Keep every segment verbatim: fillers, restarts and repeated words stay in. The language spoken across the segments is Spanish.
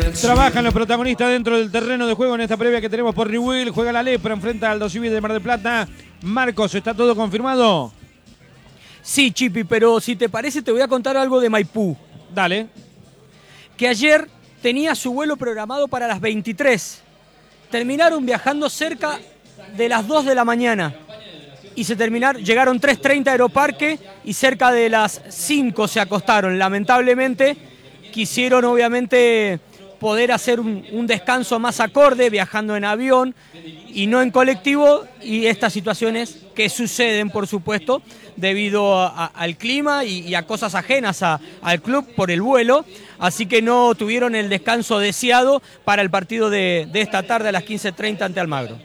Trabajan los protagonistas dentro del terreno de juego en esta previa que tenemos por Rewill. Juega la Lepra, enfrenta al Aldo Civi de Mar del Plata. Marcos, ¿está todo confirmado? Sí, Chipi, pero si te parece te voy a contar algo de Maipú. Dale. Que ayer tenía su vuelo programado para las veintitrés. Terminaron viajando cerca de las dos de la mañana. Y se terminaron, llegaron tres treinta a Aeroparque y cerca de las cinco se acostaron. Lamentablemente quisieron obviamente poder hacer un, un descanso más acorde viajando en avión y no en colectivo, y estas situaciones que suceden por supuesto debido a, a, al clima y, y a cosas ajenas a, al club por el vuelo, así que no tuvieron el descanso deseado para el partido de, de esta tarde a las quince treinta ante Almagro.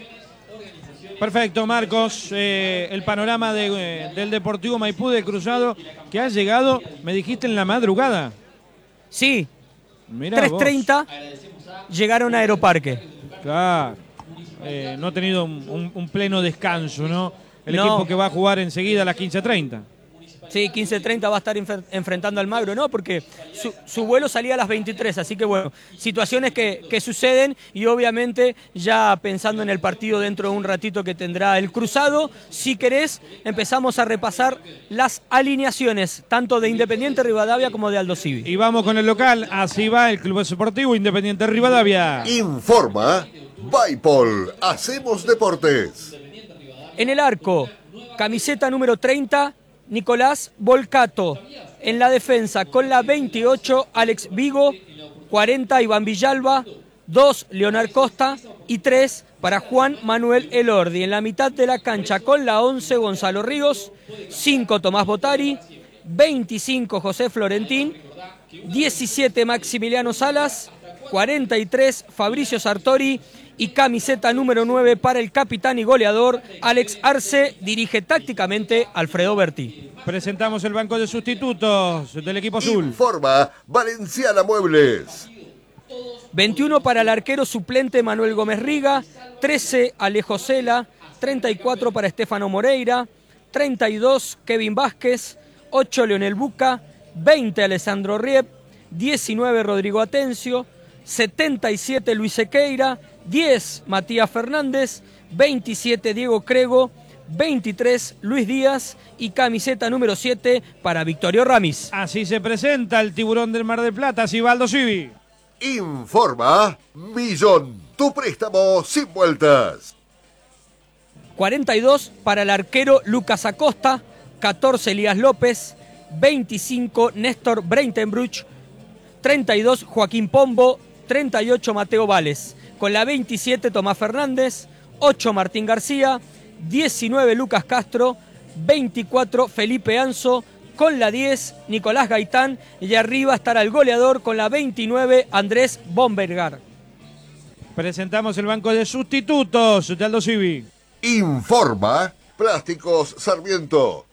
Perfecto, Marcos. Eh, el panorama de, eh, del Deportivo Maipú de Cruzado, que ha llegado, me dijiste, en la madrugada. Sí, tres treinta llegaron a Aeroparque. Claro, eh, no ha tenido un, un, un pleno descanso, ¿no? El no. equipo que va a jugar enseguida a las quince treinta. Sí, quince treinta va a estar enfrentando al Almagro, ¿no? Porque su, su vuelo salía a las veintitrés, así que bueno, situaciones que, que suceden y obviamente ya pensando en el partido dentro de un ratito que tendrá el Cruzado, si querés empezamos a repasar las alineaciones, tanto de Independiente Rivadavia como de Aldo Civi. Y vamos con el local, así va el Club Deportivo Independiente Rivadavia. Informa Baipol, hacemos deportes. En el arco, camiseta número treinta, Nicolás Volcato. En la defensa, con la veintiocho, Alex Vigo. cuarenta, Iván Villalba. dos, Leonard Costa. Y tres, para Juan Manuel Elordi. En la mitad de la cancha, con la once, Gonzalo Ríos. cinco, Tomás Botari. veinticinco, José Florentín. diecisiete, Maximiliano Salas. cuarenta y tres, Fabricio Sartori. Y camiseta número nueve para el capitán y goleador Alex Arce. Dirige tácticamente Alfredo Berti. Presentamos el banco de sustitutos del equipo azul. Informa Valenciana Muebles. veintiuno para el arquero suplente Manuel Gómez Riga. trece, Alejo Cela. treinta y cuatro para Estefano Moreira. treinta y dos, Kevin Vázquez. ocho, Leonel Buca. veinte, Alessandro Riep. diecinueve, Rodrigo Atencio. setenta y siete, Luis Sequeira. diez, Matías Fernández. veintisiete, Diego Crego. veintitrés, Luis Díaz. Y camiseta número siete para Victorio Ramis. Así se presenta el tiburón del Mar del Plata, Sibaldo Civi. Informa Millón, tu préstamo sin vueltas. cuarenta y dos para el arquero Lucas Acosta. catorce, Elías López. veinticinco, Néstor Breitenbruch. treinta y dos, Joaquín Pombo. treinta y ocho, Mateo Vales. Con la veintisiete, Tomás Fernández. ocho, Martín García. diecinueve, Lucas Castro. veinticuatro, Felipe Anzo. Con la diez, Nicolás Gaitán. Y arriba estará el goleador con la veintinueve, Andrés Bombergar. Presentamos el banco de sustitutos de Aldo Civi. Informa Plásticos Sarmiento.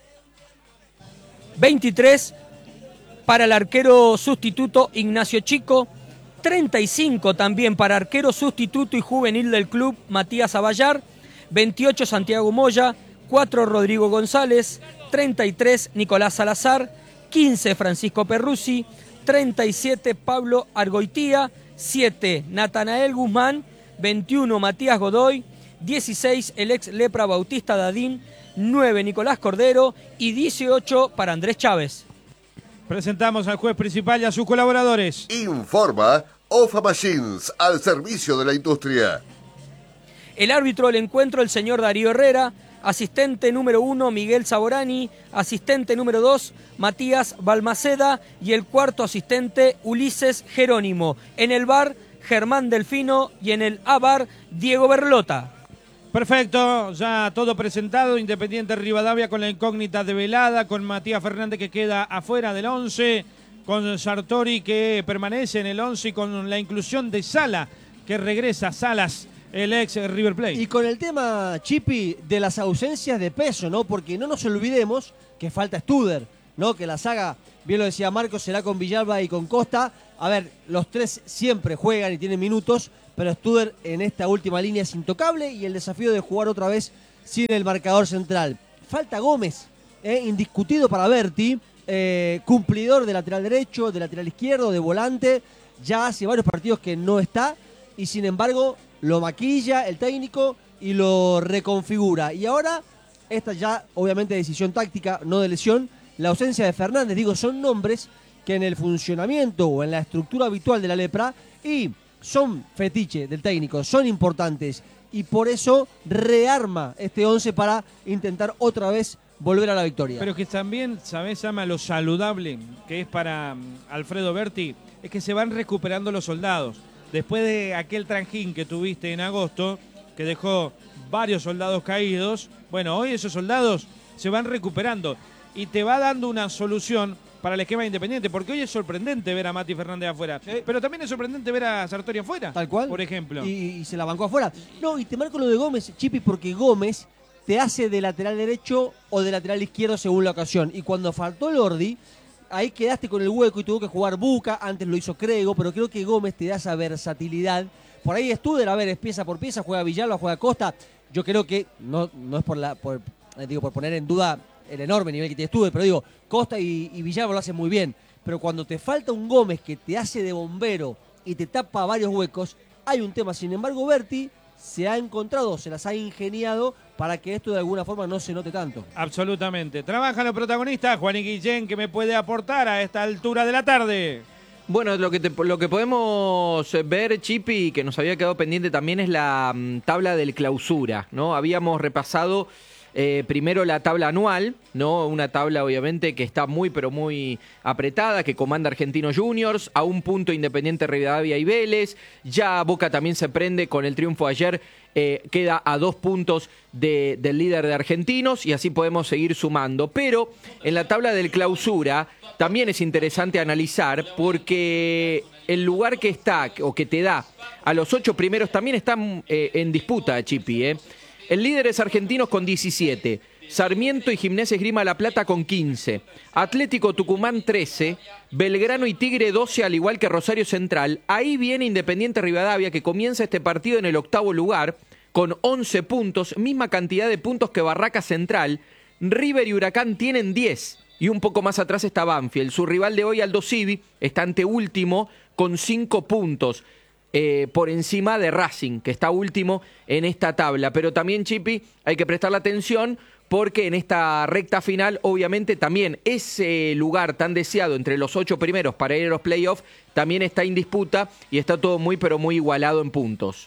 veintitrés para el arquero sustituto Ignacio Chico. treinta y cinco también para arquero sustituto y juvenil del club Matías Aballar. veintiocho, Santiago Moya. cuatro, Rodrigo González. treinta y tres, Nicolás Salazar. quince, Francisco Perruzzi. treinta y siete, Pablo Argoitía. siete, Natanael Guzmán. veintiuno, Matías Godoy. dieciséis, el ex Lepra Bautista Dadín. nueve, Nicolás Cordero. Y dieciocho para Andrés Chávez. Presentamos al juez principal y a sus colaboradores. Informa Ofa Machines, al servicio de la industria. El árbitro del encuentro, el señor Darío Herrera. Asistente número uno, Miguel Saborani. Asistente número dos, Matías Balmaceda. Y el cuarto asistente, Ulises Jerónimo. En el V A R, Germán Delfino. Y en el A V A R, Diego Berlota. Perfecto, ya todo presentado. Independiente Rivadavia con la incógnita de Velada, con Matías Fernández que queda afuera del once, con Sartori que permanece en el once y con la inclusión de Sala, que regresa Salas, el ex River Plate. Y con el tema, Chipi, de las ausencias de peso, ¿no? Porque no nos olvidemos que falta Studer, ¿no? Que la saga, bien lo decía Marcos, será con Villalba y con Costa. A ver, los tres siempre juegan y tienen minutos, pero Studer en esta última línea es intocable y el desafío de jugar otra vez sin el marcador central. Falta Gómez, eh, indiscutido para Berti, eh, cumplidor de lateral derecho, de lateral izquierdo, de volante. ya hace varios partidos que no está y sin embargo lo maquilla el técnico y lo reconfigura. Y ahora, esta ya obviamente decisión táctica, no de lesión, la ausencia de Fernández, digo, son nombres que en el funcionamiento o en la estructura habitual de la Lepra y son fetiche del técnico, son importantes y por eso rearma este once para intentar otra vez volver a la victoria. Pero que también, ¿sabés, Ama, lo saludable que es para um, Alfredo Berti? Es que se van recuperando los soldados. Después de aquel tranjín que tuviste en agosto, que dejó varios soldados caídos, bueno, hoy esos soldados se van recuperando y te va dando una solución para el esquema Independiente, porque hoy es sorprendente ver a Mati Fernández afuera, sí. Pero también es sorprendente ver a Sartori afuera. Tal cual. Por ejemplo. Y, y se la bancó afuera. No, y te marco lo de Gómez, Chipi, porque Gómez te hace de lateral derecho o de lateral izquierdo según la ocasión. Y cuando faltó Lordi, ahí quedaste con el hueco y tuvo que jugar Buca, antes lo hizo Crego, pero creo que Gómez te da esa versatilidad. Por ahí Studer, a ver, es pieza por pieza, juega Villalba, juega Costa. Yo creo que, no, no es por la por, digo, por poner en duda el enorme nivel que tiene Studer, pero digo, Costa y, y Villalba lo hacen muy bien. Pero cuando te falta un Gómez que te hace de bombero y te tapa varios huecos, hay un tema. Sin embargo, Berti se ha encontrado, se las ha ingeniado para que esto de alguna forma no se note tanto. Absolutamente. Trabajan los protagonistas, Juan y Guillén, que me puede aportar a esta altura de la tarde. Bueno, lo que, te, lo que podemos ver, Chipi, que nos había quedado pendiente también es la um, tabla del clausura, ¿no? Habíamos repasado eh, primero la tabla anual, ¿no? Una tabla obviamente que está muy pero muy apretada, que comanda Argentinos Juniors, a un punto Independiente Rivadavia y Vélez, ya Boca también se prende con el triunfo ayer, eh, queda a dos puntos de, del líder de Argentinos y así podemos seguir sumando, pero en la tabla del clausura también es interesante analizar porque el lugar que está o que te da a los ocho primeros también está eh, en disputa, Chipi, ¿eh? El líder es Argentinos con diecisiete, Sarmiento y Gimnasia Esgrima La Plata con quince, Atlético Tucumán trece, Belgrano y Tigre doce, al igual que Rosario Central. Ahí viene Independiente Rivadavia, que comienza este partido en el octavo lugar con once puntos, misma cantidad de puntos que Barraca Central. River y Huracán tienen diez y un poco más atrás está Banfield. Su rival de hoy, Aldo Civi, está anteúltimo con cinco puntos. Eh, por encima de Racing, que está último en esta tabla. Pero también, Chipi, hay que prestarle atención porque en esta recta final, obviamente, también ese lugar tan deseado entre los ocho primeros para ir a los playoffs, también está en disputa y está todo muy, pero muy igualado en puntos.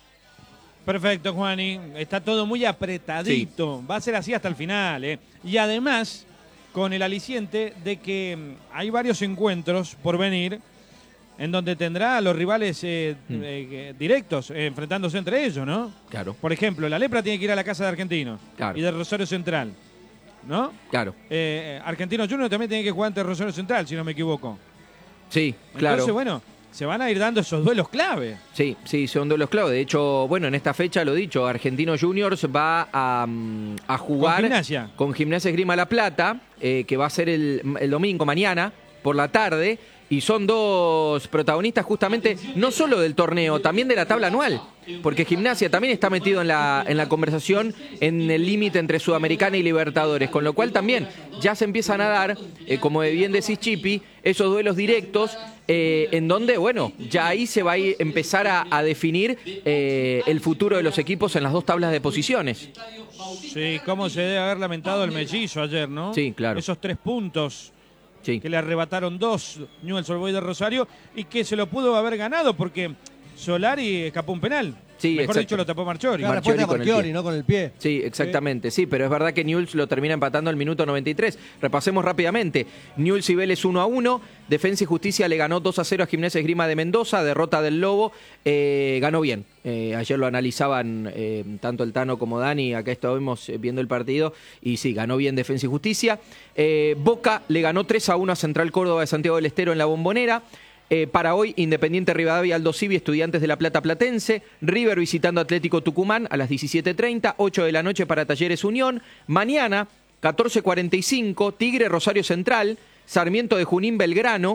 Perfecto, Juani. Está todo muy apretadito. Sí. Va a ser así hasta el final, ¿eh? Y además, con el aliciente de que hay varios encuentros por venir en donde tendrá a los rivales eh, mm. eh, directos eh, enfrentándose entre ellos, ¿no? Claro. Por ejemplo, la Lepra tiene que ir a la casa de Argentinos, claro, y de Rosario Central, ¿no? Claro. Eh, Argentinos Juniors también tiene que jugar ante Rosario Central, si no me equivoco. Sí, claro. Entonces, bueno, se van a ir dando esos duelos clave. Sí, sí, son duelos clave. De hecho, bueno, en esta fecha, lo dicho, Argentinos Juniors va a, a jugar con Gimnasia, con Gimnasia Esgrima La Plata, eh, que va a ser el, el domingo, mañana, por la tarde. Y son dos protagonistas justamente, no solo del torneo, también de la tabla anual. Porque Gimnasia también está metido en la, en la conversación en el límite entre Sudamericana y Libertadores. Con lo cual también ya se empiezan a dar, eh, como bien decís, Chipi, esos duelos directos eh, en donde, bueno, ya ahí se va a ir, empezar a, a definir eh, el futuro de los equipos en las dos tablas de posiciones. Sí, cómo se debe haber lamentado el mellizo ayer, ¿no? Sí, claro. Esos tres puntos. Sí. Que le arrebataron dos Newell's Old Boys de Rosario y que se lo pudo haber ganado porque Solari escapó un penal. Sí, Mejor exacto. dicho, lo tapó Marchiori. Claro, Marchiori con Marchiori, el no con el pie. Sí, exactamente. Sí, pero es verdad que Newell's lo termina empatando al minuto noventa y tres. Repasemos rápidamente. Newell's y Vélez uno a uno. Defensa y Justicia le ganó dos a cero a Gimnasia Esgrima de Mendoza. Derrota del Lobo. Eh, ganó bien. Eh, ayer lo analizaban eh, tanto el Tano como Dani. Acá estuvimos viendo el partido. Y sí, ganó bien Defensa y Justicia. Eh, Boca le ganó tres a uno a Central Córdoba de Santiago del Estero en la Bombonera. Eh, para hoy, Independiente Rivadavia, Aldo Civi, Estudiantes de La Plata Platense, River visitando Atlético Tucumán a las diecisiete treinta, ocho de la noche para Talleres Unión. Mañana, catorce cuarenta y cinco, Tigre Rosario Central, Sarmiento de Junín Belgrano,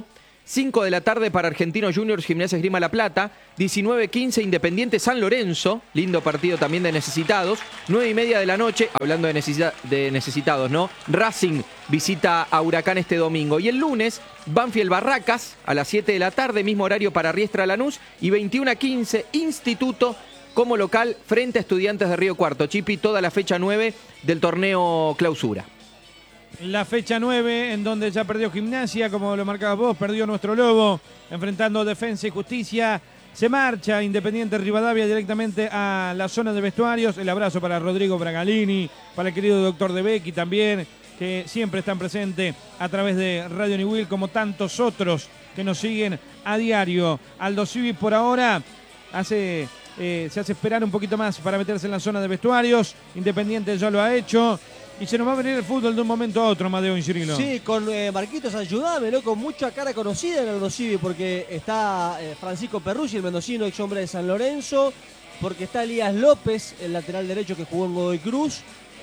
cinco de la tarde para Argentinos Juniors, Gimnasia Esgrima La Plata. diecinueve quince Independiente San Lorenzo, lindo partido también de necesitados. nueve y media de la noche, hablando de, necesita- de necesitados, ¿no? Racing visita a Huracán este domingo. Y el lunes, Banfield Barracas, a las siete de la tarde, mismo horario para Riestra Lanús. Y veintiuno quince, Instituto como local frente a Estudiantes de Río Cuarto. Chipi, toda la fecha nueve del torneo Clausura. La fecha nueve, en donde ya perdió Gimnasia, como lo marcabas vos, perdió nuestro Lobo, enfrentando Defensa y Justicia. Se marcha Independiente Rivadavia directamente a la zona de vestuarios. El abrazo para Rodrigo Bragalini, para el querido doctor De Becchi también, que siempre están presentes a través de Radio Niwil, como tantos otros que nos siguen a diario. Aldo Civi por ahora hace, eh, se hace esperar un poquito más para meterse en la zona de vestuarios. Independiente ya lo ha hecho. Y se nos va a venir el fútbol de un momento a otro, Amadeo y Cirilo. Sí, con eh, Marquitos, ayudame, ¿no? Con mucha cara conocida en Aldo Civi, porque está eh, Francisco Perrucci, el mendocino, ex hombre de San Lorenzo, porque está Elías López, el lateral derecho que jugó en Godoy Cruz,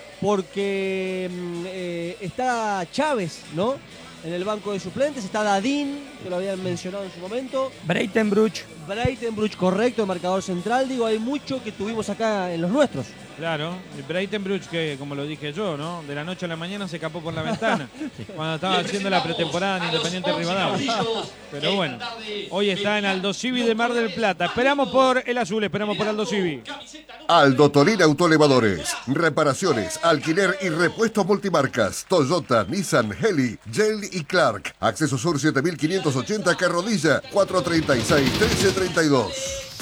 porque mm, eh, está Chávez, ¿no? En el banco de suplentes, está Dadín, que lo habían mencionado en su momento. Breitenbruch. Breitenbruch, correcto, el marcador central. Digo, hay mucho que tuvimos acá en los nuestros. Claro, el Breitenbruch, que como lo dije yo, ¿no? De la noche a la mañana se escapó por la ventana cuando estaba haciendo la pretemporada en Independiente Rivadavia. Pero bueno, hoy está en Aldo Civi de Mar del Plata. Esperamos por el azul, esperamos por Aldo Civi. Aldo Torín Autoelevadores. Reparaciones, alquiler y repuestos multimarcas. Toyota, Nissan, Heli, Gel y Clark. Acceso Sur siete mil quinientos ochenta, Carrodilla, cuatro treinta y seis, trece treinta y dos.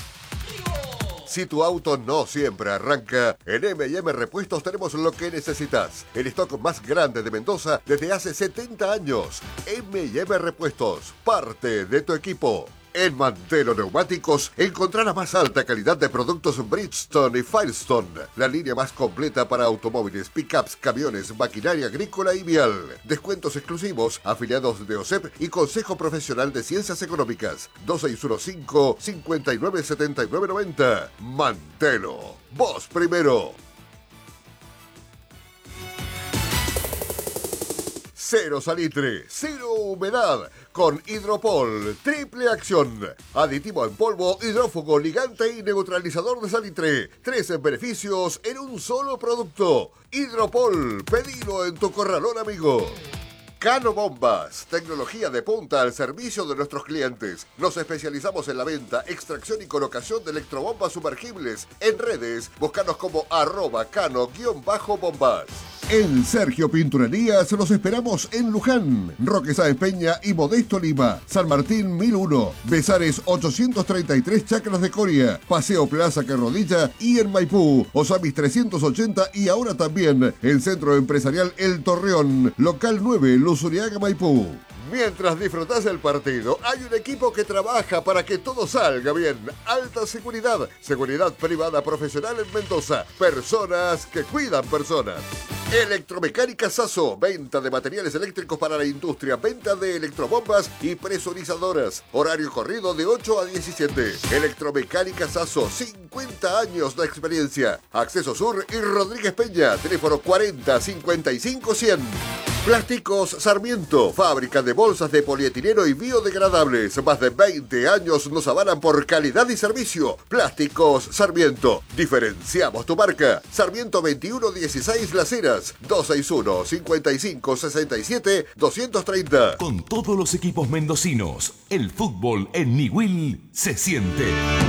Si tu auto no siempre arranca, en eme y eme Repuestos tenemos lo que necesitas. El stock más grande de Mendoza desde hace setenta años. eme y eme Repuestos, parte de tu equipo. En Mantelo Neumáticos encontrá la más alta calidad de productos Bridgestone y Firestone, la línea más completa para automóviles, pickups, camiones, maquinaria agrícola y vial. Descuentos exclusivos, afiliados de O S E P y Consejo Profesional de Ciencias Económicas. dos seis uno cinco, cinco nueve siete nueve nueve cero. Mantelo, vos primero. Cero salitre, cero humedad, con Hidropol, triple acción. Aditivo en polvo, hidrófugo, ligante y neutralizador de salitre. Tres beneficios en un solo producto. Hidropol, pedilo en tu corralón amigo. Cano Bombas, tecnología de punta al servicio de nuestros clientes. Nos especializamos en la venta, extracción y colocación de electrobombas sumergibles. En redes, búscanos como arroba cano-bombas. En Sergio Pinturerías los esperamos en Luján, Roque Sáenz Peña y Modesto Lima, San Martín mil uno, Besares ochocientos treinta y tres, Chacras de Coria, Paseo Plaza Carrodilla y en Maipú, Osamis trescientos ochenta y ahora también el Centro Empresarial El Torreón, local nueve, Luzuriaga, Maipú. Mientras disfrutás del partido, hay un equipo que trabaja para que todo salga bien. Alta seguridad, seguridad privada profesional en Mendoza, personas que cuidan personas. Electromecánica Sasso, venta de materiales eléctricos para la industria, venta de electrobombas y presurizadoras. Horario corrido de ocho a diecisiete. Electromecánica Sasso, cincuenta años de experiencia. Acceso Sur y Rodríguez Peña, teléfono cuarenta, cincuenta y cinco, cien. Plásticos Sarmiento, fábrica de bolsas de polietileno y biodegradables. Más de veinte años nos avalan por calidad y servicio. Plásticos Sarmiento. Diferenciamos tu marca. Sarmiento veintiuno dieciséis Las Heras. dos seis uno, cinco cinco, seis siete, dos tres cero. Con todos los equipos mendocinos, el fútbol en Niwil se siente.